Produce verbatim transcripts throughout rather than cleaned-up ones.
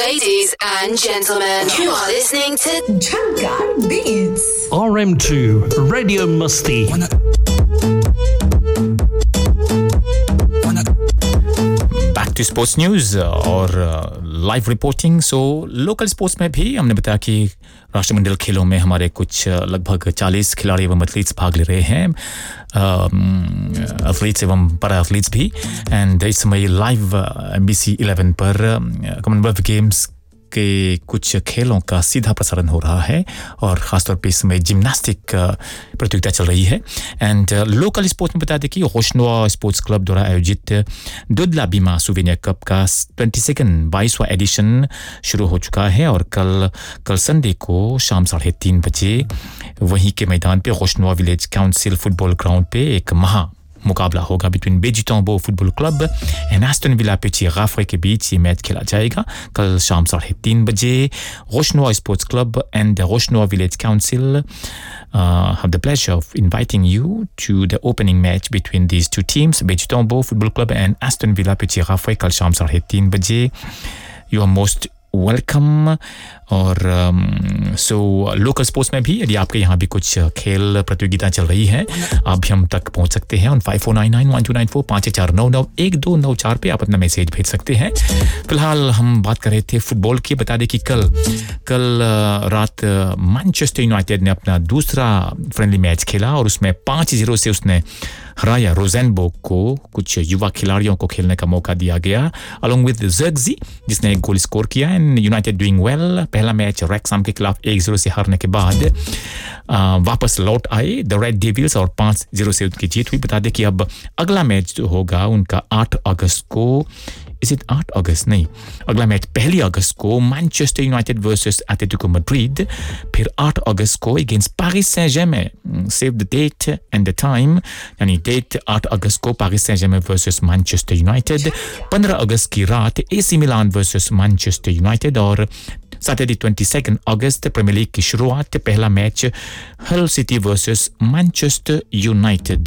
Ladies and gentlemen, you are listening to Jhankar Beats. R M two Radio Musti. Back to sports news और live reporting. So local sports में भी हमने बताया कि राष्ट्रमंडल खेलों में हमारे कुछ लगभग चालीस खिलाड़ी एवं एथलीट्स भाग ले रहे हैं, एथलीट्स एवं पैरा एथलीट्स भी. एंड इस समय लाइव एमबीसी इलेवन पर कॉमनवेल्थ गेम्स के कुछ खेलों का सीधा प्रसारण हो रहा है और ख़ासतौर पे इसमें जिम्नास्टिक प्रतियोगिता चल रही है. एंड लोकल स्पोर्ट्स में बता दें कि होशनुआ स्पोर्ट्स क्लब द्वारा आयोजित दुधला बीमा सुवेनियर कप का ट्वेंटी सेकेंड बाईसवां एडिशन शुरू हो चुका है और कल कल संडे को शाम साढ़े तीन बजे वहीं के मैदान पे होशनुआ विलेज काउंसिल फुटबॉल ग्राउंड पे एक महा मुकाबला होगा between बेजिटोंबो football club and Aston villa पेची गाफे के बीच ये मैच खेला जाएगा कल शाम साढ़े तीन बजे. होशनुआ sports club and होशनुआ village council have the pleasure of inviting you to the opening match between these two teams, Bejitombo Football Club and Aston Villa Pechi Gafe, कल शाम साढ़े तीन बजे. You are most welcome. और so local sports में भी यदि आपके यहाँ भी कुछ खेल प्रतियोगिता चल रही है आप भी हम तक पहुँच सकते हैं on five four nine nine one two nine four पाँच चार नौ नौ एक दो नौ चार पे आप अपना मैसेज भेज सकते हैं. फिलहाल हम बात कर रहे थे फुटबॉल की. बता दें कि कल कल रात मैनचेस्टर यूनाइटेड ने अपना दूसरा फ्रेंडली मैच खेला और उसमें पाँच जीरो से उसने हराया रोजेनबर्ग को. कुछ युवा खिलाड़ियों को खेलने का मौका दिया गया अलोंग विद ज़र्गजी जिसने एक गोल स्कोर किया. And United doing well. पहला मैच रैक्सहैम के खिलाफ एक जीरो से हारने के बाद आ, वापस लौट आए द रेड डेविल्स और पाँच जीरो से उनकी जीत हुई. बता दें कि अब अगला मैच जो होगा उनका आठ अगस्त को. इज इट आठ अगस्त? नहीं, अगला मैच पहली अगस्त को Manchester United versus Atletico Madrid. फिर आठ अगस्त को against Paris Saint Germain. Save the date and the time, यानी डेट आठ अगस्त को Paris Saint Germain versus Manchester United. पंद्रह अगस्त की रात AC Milan versus Manchester United. और सैटरडे बाईस अगस्त प्रीमियर लीग की शुरुआत. पहला मैच हल सिटी वर्सेस मैनचेस्टर यूनाइटेड.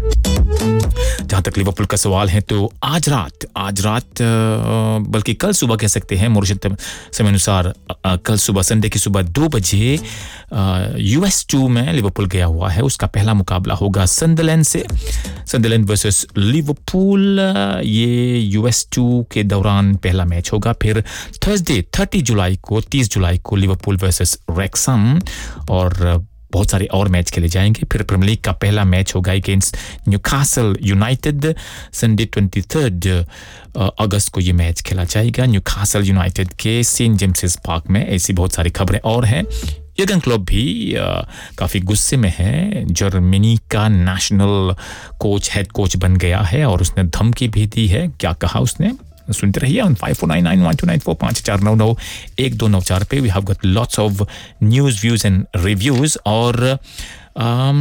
जहां तक लिवरपूल का सवाल है तो आज रात आज रात बल्कि कल सुबह कह सकते हैं मॉरिशस समय अनुसार कल सुबह संडे की सुबह दो बजे यूएस टू में लिवरपूल गया हुआ है. उसका पहला मुकाबला होगा सनडरलैंड से. सनडरलैंड वर्सेस लिवरपूल ये यूएस टू के दौरान पहला मैच होगा. फिर थर्सडे तीस जुलाई को तीस जुलाई को लिवरपूल वर्सेस रैक्सहैम और बहुत सारे और मैच खेले जाएंगे. फिर प्रीमियर लीग का पहला मैच होगा अगेंस्ट न्यूकासल यूनाइटेड. संडे तेईस अगस्त को ये मैच खेला जाएगा न्यूकासल यूनाइटेड के सेंट जेम्सेस पार्क में. ऐसी बहुत सारी खबरें और हैं. यर्गन क्लोप भी आ, काफ़ी गुस्से में है. जर्मनी का नेशनल कोच हेड कोच बन गया है और उसने धमकी भी दी है. क्या कहा उसने सुनते रहिए on five four nine nine one two nine four पाँच चार नौ नौ एक दो नौ चार पे. We have got lots of news views and reviews. और um,